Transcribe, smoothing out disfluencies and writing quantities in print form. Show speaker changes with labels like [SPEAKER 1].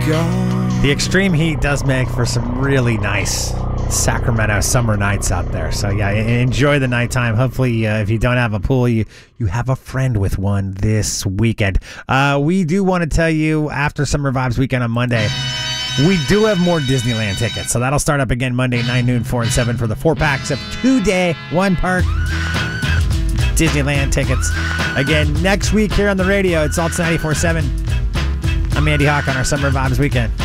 [SPEAKER 1] The extreme heat does make for some really nice Sacramento summer nights out there. So yeah, enjoy the nighttime. Hopefully, if you don't have a pool, you have a friend with one this weekend. We do want to tell you, after Summer Vibes weekend on Monday, we do have more Disneyland tickets. So that'll start up again Monday, 9, noon, 4, and 7 for the 4-packs of 2-day, 1-park Disneyland tickets. Again, next week here on the radio, it's Alts 94.7. I'm Andy Hawk on our Summer Vibes weekend.